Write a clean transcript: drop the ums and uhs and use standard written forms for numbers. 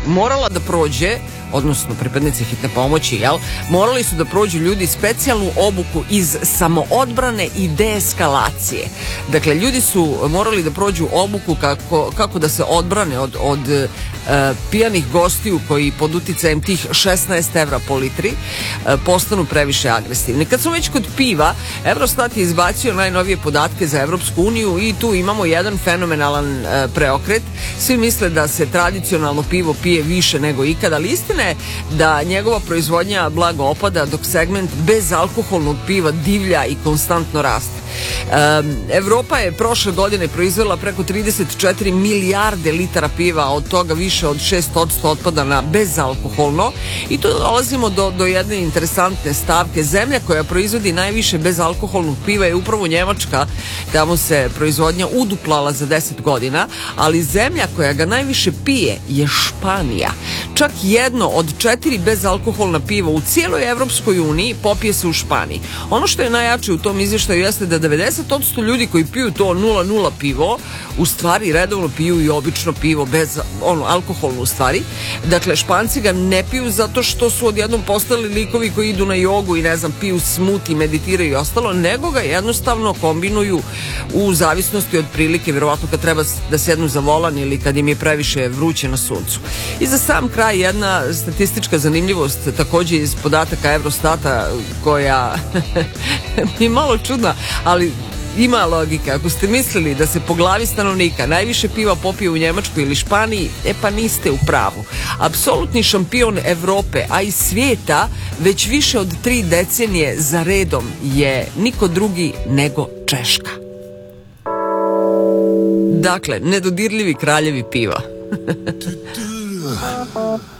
morala da prođe, odnosno pripadnici hitne pomoći, jel? Morali su da prođu ljudi specijalnu obuku iz samoodbrane i deeskalacije. Dakle, ljudi su morali da prođu obuku kako da se odbrane od pijanih gostiju koji pod uticajem tih 16 evra po litri postanu previše agresivni. Kad smo već kod piva, Eurostat je izbacio najnovije podatke za Evropsku uniju i tu imamo jedan fenomenalan preokret. Svi misle da se tradicionalno pivo pije više nego ikada, ali istina je da njegova proizvodnja blago opada, dok segment bezalkoholnog piva divlja i konstantno raste. Evropa je prošle godine proizvela preko 34 milijarde litara piva, a od toga više od 6% otpada na bezalkoholno, i tu dolazimo do jedne interesantne stavke. Zemlja koja proizvodi najviše bezalkoholnog piva je upravo Njemačka, tamo se proizvodnja uduplala za 10 godina, ali zemlja koja ga najviše pije je Španija. Čak 1 od 4 bezalkoholna piva u cijeloj Evropskoj uniji popije se u Španiji. Ono što je najjače u tom izvještaju jeste da 90% ljudi koji piju to 0,0 pivo u stvari redovno piju i obično pivo bez alkoholno u stvari. Dakle, Španci ga ne piju zato što su odjednom postali likovi koji idu na jogu i ne znam, piju smuti, meditiraju i ostalo, nego ga jednostavno kombinuju u zavisnosti od prilike, vjerovatno kad treba da sednu za volan ili kad im je previše vruće na suncu. I za sam kraj jedna statistička zanimljivost, takođe iz podataka Eurostata, koja je malo čudna, ali ima logika. Ako ste mislili da se po glavi stanovnika najviše piva popije u Njemačkoj ili Španiji, pa niste u pravu. Apsolutni šampion Evrope, a i svijeta, već više od 3 decenije za redom je niko drugi nego Češka. Dakle, nedodirljivi kraljevi piva.